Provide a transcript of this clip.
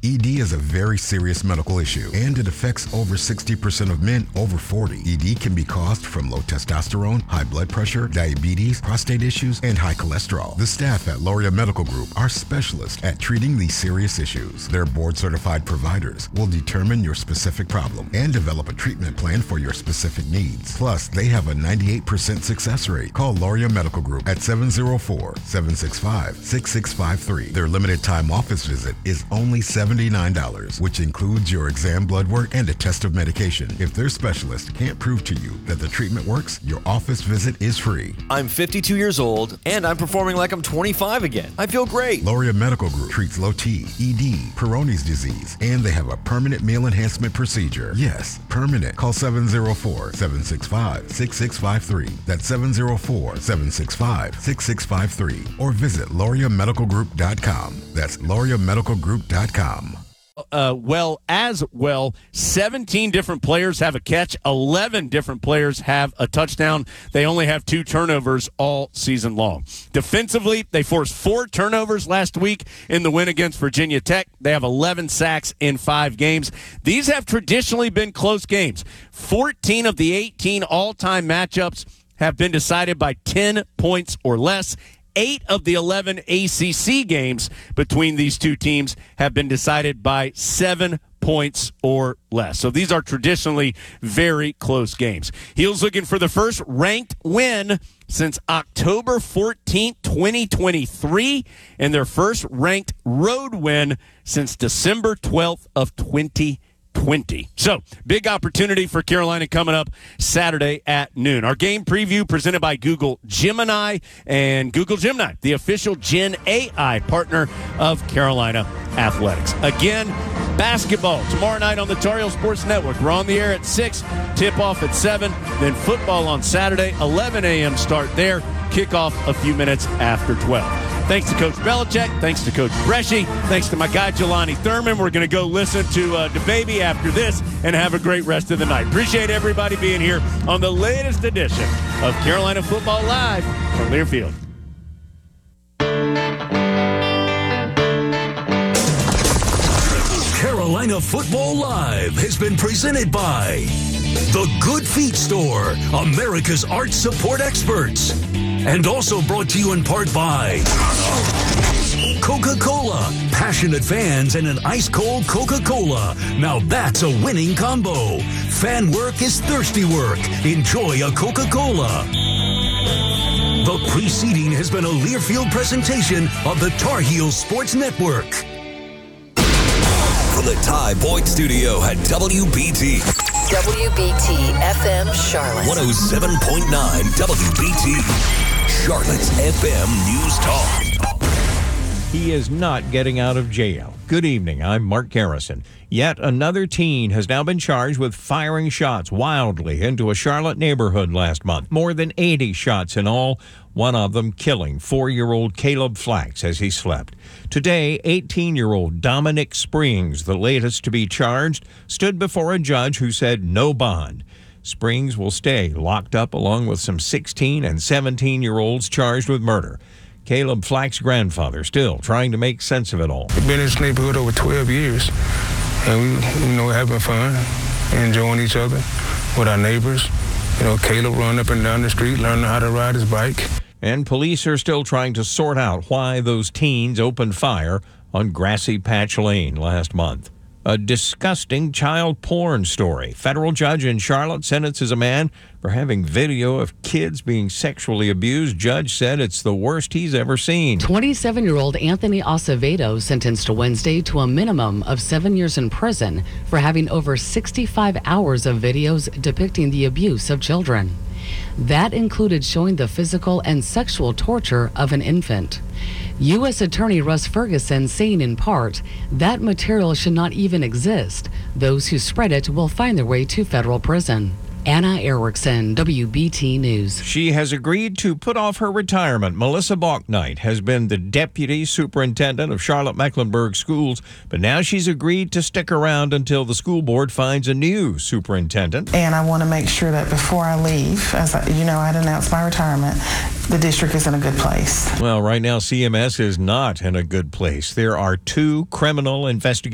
ED is a very serious medical issue, and it affects over 60% of men over 40. ED can be caused from low testosterone, high blood pressure, diabetes, prostate issues, and high cholesterol. The staff at Loria Medical Group are specialists at treating these serious issues. Their board-certified providers will determine your specific problem and develop a treatment plan for your specific needs. Plus, they have a 98% success rate. Call Loria Medical Group at 704-765-6653. Their limited time office visit is only $79, which includes your exam, blood work, and a test of medication. If their specialist can't prove to you that the treatment works, your office visit is free. I'm 52 years old, and I'm performing like I'm 25 again. I feel great. Loria Medical Group treats low T, ED, Peyronie's disease, and they have a permanent meal enhancement procedure. Yes, permanent. Call 704-765-6653. That's 704-765-6653. Or visit LoriaMedicalGroup.com. That's LoriaMedicalGroup.com. 17 different players have a catch. 11 different players have a touchdown. They only have 2 turnovers all season long. Defensively, they forced 4 turnovers last week in the win against Virginia Tech. They have 11 sacks in 5 games. These have traditionally been close games. 14 of the 18 all-time matchups have been decided by 10 points or less. 8 of the 11 ACC games between these two teams have been decided by 7 points or less. So these are traditionally very close games. Heels looking for the first ranked win since October 14th, 2023, and their first ranked road win since December 12th of 2020. So, big opportunity for Carolina coming up Saturday at noon. Our game preview presented by Google Gemini and Google Gemini, the official Gen AI partner of Carolina Athletics. Again, basketball tomorrow night on the Tar Heel Sports Network. We're on the air at 6, tip-off at 7, then football on Saturday, 11 a.m. start there, kickoff a few minutes after 12. Thanks to Coach Belichick. Thanks to Coach Bresci. Thanks to my guy, Jelani Thurman. We're going to go listen to DaBaby after this and have a great rest of the night. Appreciate everybody being here on the latest edition of Carolina Football Live from Learfield. Carolina Football Live has been presented by The Good Feet Store, America's art support experts. And also brought to you in part by Coca-Cola. Passionate fans and an ice-cold Coca-Cola. Now that's a winning combo. Fan work is thirsty work. Enjoy a Coca-Cola. The preceding has been a Learfield presentation of the Tar Heels Sports Network. From the Ty Boyd Studio at WBT. WBT FM Charlotte. 107.9 WBT. Charlotte's FM News Talk. He is not getting out of jail. Good evening, I'm Mark Garrison. Yet another teen has now been charged with firing shots wildly into a Charlotte neighborhood last month. More than 80 shots in all, one of them killing 4-year-old Caleb Flax as he slept. Today, 18-year-old Dominic Springs, the latest to be charged, stood before a judge who said no bond. Springs will stay locked up along with some 16 and 17-year-olds charged with murder. Caleb Flax's grandfather still trying to make sense of it all. We've been in this neighborhood over 12 years, and we having fun, enjoying each other with our neighbors. Caleb running up and down the street, learning how to ride his bike. And police are still trying to sort out why those teens opened fire on Grassy Patch Lane last month. A disgusting child porn story. Federal judge in Charlotte sentences a man for having video of kids being sexually abused. Judge said it's the worst he's ever seen. 27-year-old Anthony Acevedo sentenced Wednesday to a minimum of 7 years in prison for having over 65 hours of videos depicting the abuse of children. That included showing the physical and sexual torture of an infant. U.S. Attorney Russ Ferguson saying in part, that material should not even exist. Those who spread it will find their way to federal prison. Anna Erickson, WBT News. She has agreed to put off her retirement. Melissa Balknight has been the deputy superintendent of Charlotte-Mecklenburg schools, but now she's agreed to stick around until the school board finds a new superintendent. And I want to make sure that before I leave, as I had announced my retirement, the district is in a good place. Well, right now CMS is not in a good place. There are 2 criminal investigations